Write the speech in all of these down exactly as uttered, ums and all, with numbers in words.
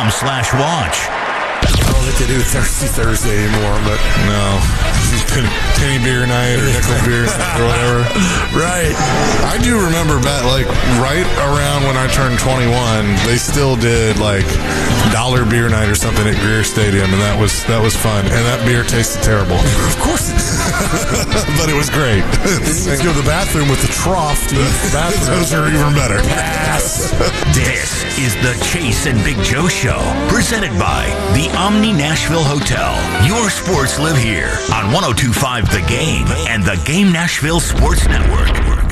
com slash watch. I don't think they do Thirsty Thursday anymore, but no. Penny beer night or nickel beer or whatever. Right. I do remember back, like, right around when I turned twenty-one, they still did, like, dollar beer night or something at Greer Stadium, and that was that was fun. And that beer tasted terrible. Of course it did. But it was great. Let's go to the bathroom with the trough to use the bathroom. Those are even better. Yes. This is the Chase and Big Joe Show, presented by the Omni Nashville Hotel. Your sports live here on one oh two point five The Game and the Game Nashville Sports Network.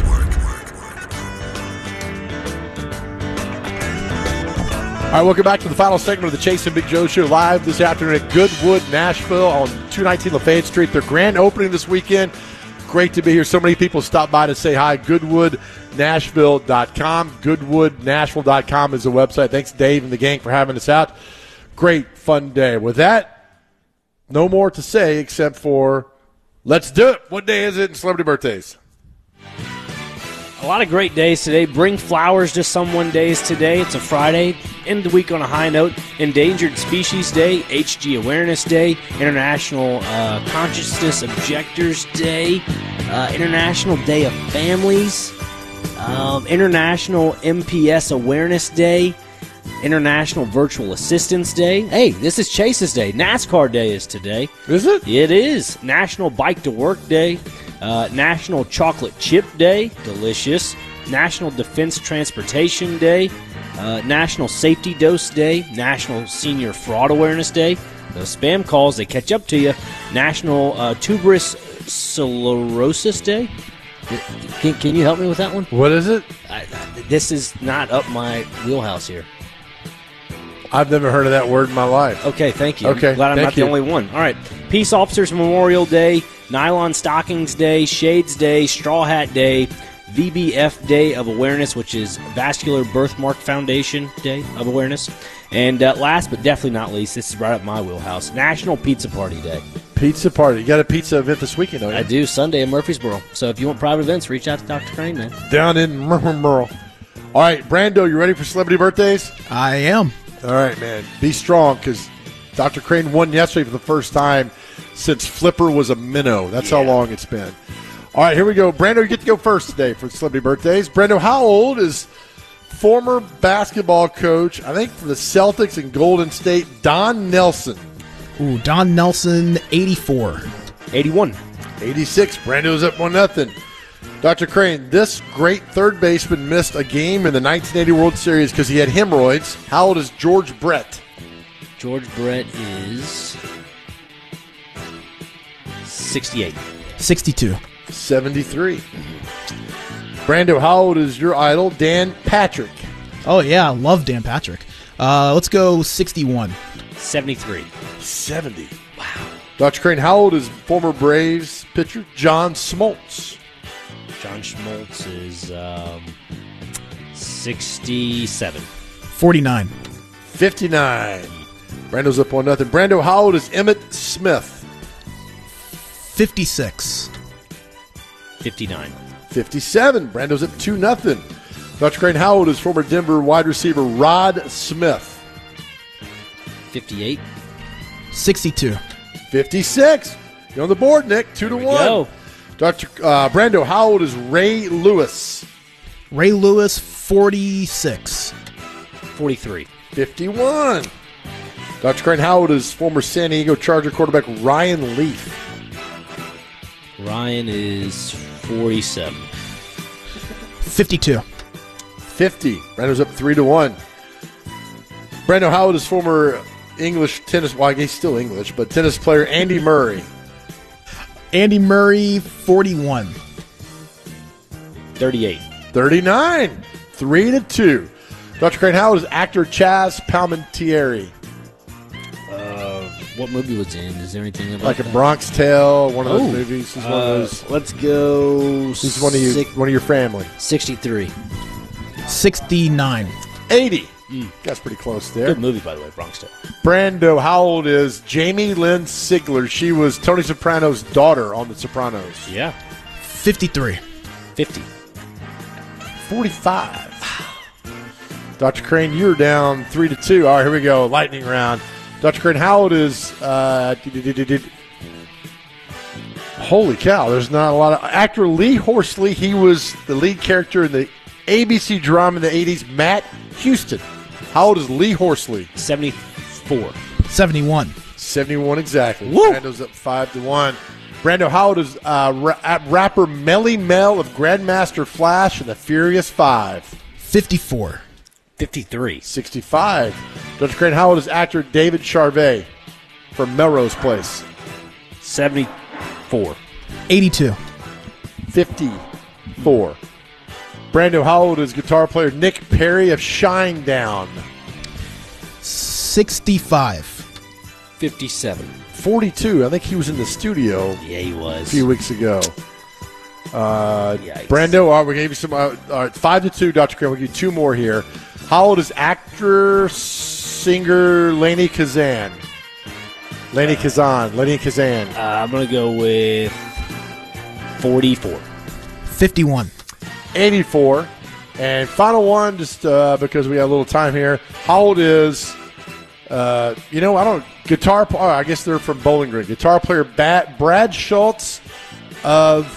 All right, welcome back to the final segment of the Chase and Big Joe Show, live this afternoon at Goodwood, Nashville on two nineteen Lafayette Street. Their grand opening this weekend. Great to be here. So many people stopped by to say hi. Goodwood Nashville dot com. Goodwood Nashville dot com is the website. Thanks, Dave and the gang, for having us out. Great, fun day. With that, no more to say except for let's do it. What day is it in celebrity birthdays? A lot of great days today. Bring flowers to someone days today. It's a Friday. End the week on a high note. Endangered Species Day, H G Awareness Day, International uh, Consciousness Objectors Day, uh, International Day of Families, um, International M P S Awareness Day, International Virtual Assistance Day. Hey, this is Chase's Day. NASCAR Day is today. Is it? It is. National Bike to Work Day. Uh, National Chocolate Chip Day, delicious. National Defense Transportation Day, uh, National Safety Dose Day, National Senior Fraud Awareness Day. Those spam calls, they catch up to you. National uh, Tuberous Sclerosis Day. Can, can you help me with that one? What is it? I, this is not up my wheelhouse here. I've never heard of that word in my life. Okay, thank you. Okay, I'm glad I'm thank not you. the only one. All right. Peace Officers Memorial Day, Nylon Stockings Day, Shades Day, Straw Hat Day, V B F Day of Awareness, which is Vascular Birthmark Foundation Day of Awareness. And uh, last but definitely not least, this is right up my wheelhouse, National Pizza Party Day. Pizza party. You got a pizza event this weekend, don't you? I do, Sunday in Murfreesboro. So if you want private events, reach out to Doctor Crane, man. Down in Murfreesboro. All right, Brando, you ready for celebrity birthdays? I am. All right, man. Be strong, because Doctor Crane won yesterday for the first time since Flipper was a minnow. That's Yeah. how long it's been. All right, here we go. Brando, you get to go first today for celebrity birthdays. Brando, how old is former basketball coach, I think for the Celtics and Golden State, Don Nelson? Ooh, Don Nelson, eighty-four. eighty-one. eighty-six. Brando's up one nothing. Doctor Crane, this great third baseman missed a game in the nineteen eighty World Series because he had hemorrhoids. How old is George Brett? George Brett is sixty-eight. sixty-two. seventy-three. Brando, how old is your idol, Dan Patrick? Oh, yeah, I love Dan Patrick. Uh, let's go sixty-one. seventy-three. seventy. Wow. Doctor Crane, how old is former Braves pitcher John Smoltz? John Schmaltz is um, sixty-seven. forty-nine. fifty-nine. Brando's up one nothing. Brando, how old is Emmitt Smith? fifty-six. fifty-nine. fifty-seven. Brando's up two nothing. Doctor Crane, how old is former Denver wide receiver Rod Smith? fifty-eight. sixty-two. fifty-six. You're on the board, Nick. Two to we one. go. Doctor Uh, Brando, how old is Ray Lewis? Ray Lewis, forty-six. forty-three. fifty-one. Doctor Crane, how old is former San Diego Charger quarterback Ryan Leaf? Ryan is forty-seven. fifty-two. fifty. Brando's up three to one. Brando, how old is former English tennis, well, I guess he's still English, but tennis player Andy Murray? Andy Murray, forty-one. thirty-eight. thirty-nine. Three to two. Doctor Crane, how old is actor Chaz Palminteri? Uh, what movie was he in? Is there anything about Like a that? Bronx Tale, one of those Oh. movies. He's one Uh, of those. let's go. He's one of you, six- one of your family. sixty-three. sixty-nine. eighty. That's pretty close there. Good movie, by the way, Bronx Tale. Brando, how old is Jamie Lynn Sigler? She was Tony Soprano's daughter on The Sopranos. Yeah. fifty-three. fifty. forty-five. Doctor Crane, you're down three to two. All right, here we go. Lightning round. Doctor Crane, how old is? Uh, holy cow! There's not a lot of actor Lee Horsley. He was the lead character in the A B C drama in the eighties. Matt Houston. How old is Lee Horsley? seventy-four. seventy-one. seventy-one exactly. Woo! Brando's up five to one. Brando, how old is uh, ra- rapper Melly Mel of Grandmaster Flash and the Furious Five? fifty-four. fifty-three. sixty-five. Doctor Crane, how old is actor David Charvet from Melrose Place? seventy-four. eighty-two. fifty-four. Brando, how old is guitar player Nick Perry of Shinedown? sixty-five. fifty-seven. forty-two. I think he was in the studio Yeah, he a was. few weeks ago. Uh, Yikes. Brando, all right, we gave you some. Uh, all right, five to two, Doctor Crane. We'll give you two more here. How old is actor, singer Lainey Kazan? Lainey Kazan. Lainey Kazan. Uh, I'm going to go with forty-four. fifty-one. eighty-four. And final one, just uh, because we have a little time here. How old is, uh, you know, I don't, guitar, oh, I guess they're from Bowling Green. Guitar player Bat, Brad Schultz of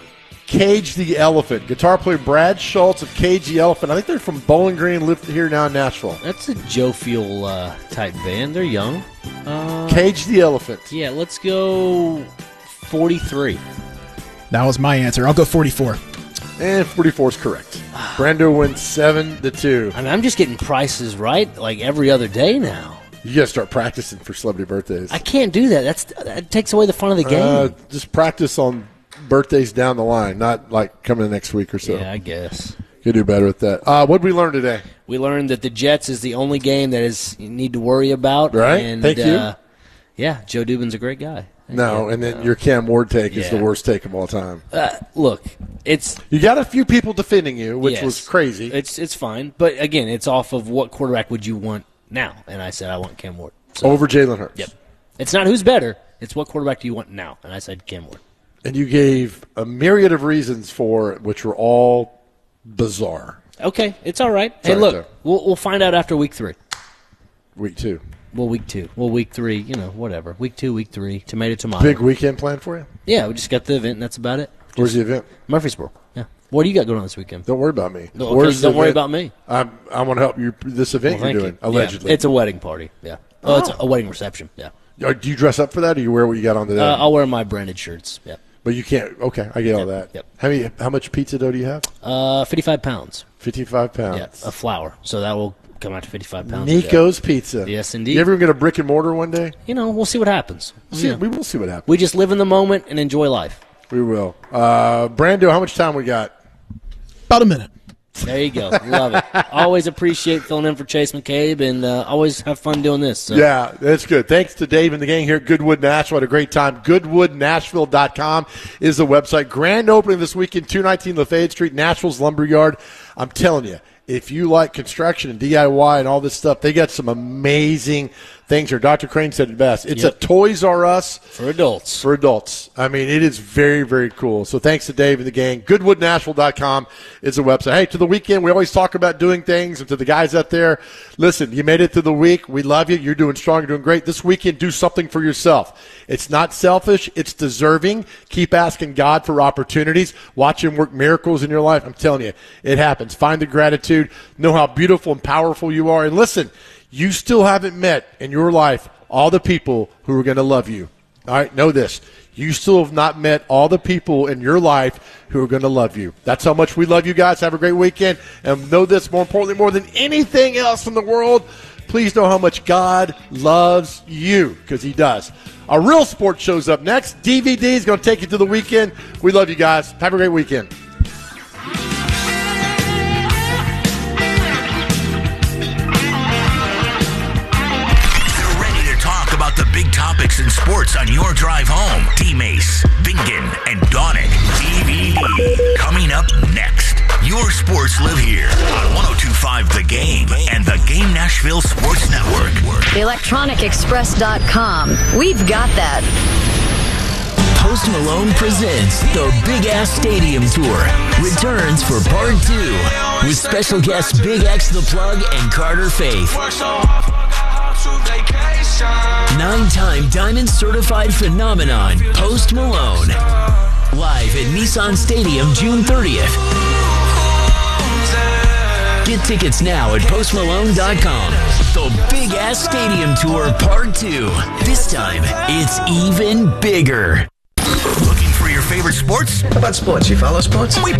Cage the Elephant. Guitar player Brad Schultz of Cage the Elephant. I think they're from Bowling Green, live here now in Nashville. That's a Joe Fuel uh, type band. They're young. Uh, Cage the Elephant. yeah, let's go forty-three. That was my answer. I'll go forty-four. And forty-four is correct. Brando wins seven to two. I mean, I'm just getting prices right like every other day now. You got to start practicing for celebrity birthdays. I can't do that. That's That takes away the fun of the game. Uh, just practice on birthdays down the line, not like coming the next week or so. yeah, I guess. You do better with that. Uh, what did we learn today? We learned that the Jets is the only game that is you need to worry about. Right. And, Thank you. Uh, yeah, Joe Dubin's a great guy. No, and then your Cam Ward take is Yeah. the worst take of all time. Uh, look, it's You got a few people defending you, which yes, was crazy. It's it's fine, but again, it's off of what quarterback would you want now? And I said I want Cam Ward. So, Over Jalen Hurts. yep. It's not who's better. It's what quarterback do you want now? And I said Cam Ward. And you gave a myriad of reasons for it, which were all bizarre. Okay, it's all right. Sorry, hey, look, Joe. we'll we'll find out after week three. Week two. Well, week two. Well, week three. You know, whatever. Week two, week three. Tomato, tomato. Big weekend plan for you? Yeah, we just got the event, and that's about it. Where's the event? Murfreesboro. Yeah. What do you got going on this weekend? Don't worry about me. No, okay, Where's the don't worry event? about me. I'm, I want to help you. This event Well, you're thank doing, you. allegedly. Yeah, it's a wedding party. Yeah. Oh, it's a wedding reception. Yeah. Uh, Do you dress up for that, or you wear what you got on today? Uh, I'll wear my branded shirts. Yeah. but you can't. Okay, I get all Yep, that. yep. How many? How much pizza dough do you have? Uh, fifty-five pounds. Fifty-five pounds. Yeah, of flour. So that will come out to fifty-five pounds. Nico's Pizza. Yes, indeed. You ever get a brick and mortar one day? You know, we'll see what happens. See, Yeah. we will see what happens. We just live in the moment and enjoy life. We will. Uh, Brando, how much time we got? About a minute. There you go. Love it. Always appreciate filling in for Chase McCabe, and uh, always have fun doing this. So. Yeah, that's good. Thanks to Dave and the gang here at Goodwood Nashville. Had a great time. Goodwood Nashville dot com is the website. Grand opening this weekend, two nineteen Lafayette Street, Nashville's Lumberyard. I'm telling you, if you like construction and D I Y and all this stuff, they got some amazing things here. Doctor Crane said it best. It's Yep. a Toys R Us For adults. for adults. I mean, it is very, very cool. So thanks to Dave and the gang. Goodwood Nashville dot com is the website. Hey, to the weekend, we always talk about doing things. And to the guys out there, listen, you made it through the week. We love you. You're doing strong. You're doing great. This weekend, do something for yourself. It's not selfish. It's deserving. Keep asking God for opportunities. Watch Him work miracles in your life. I'm telling you, it happens. Find the gratitude. Know how beautiful and powerful you are. And listen, you still haven't met in your life all the people who are going to love you. All right, know this. You still have not met all the people in your life who are going to love you. That's how much we love you guys. Have a great weekend. And know this, more importantly, more than anything else in the world, please know how much God loves you, because He does. Our real sports show's up next. D V D is going to take you to the weekend. We love you guys. Have a great weekend. The big topics in sports on your drive home. D-Mace, Bingen, and Donick. D V D. Coming up next. Your sports live here on one oh two point five The Game and the Game Nashville Sports Network. the electronic express dot com. We've got that. Post Malone presents the Big Ass Stadium Tour returns for part two with special guests Big X the Plug and Carter Faith. Nine-time Diamond Certified Phenomenon, Post Malone. Live at Nissan Stadium June thirtieth. Get tickets now at post malone dot com. The Big Ass Stadium Tour Part two. This time, it's even bigger. Looking for your favorite sports? How about sports? You follow sports? We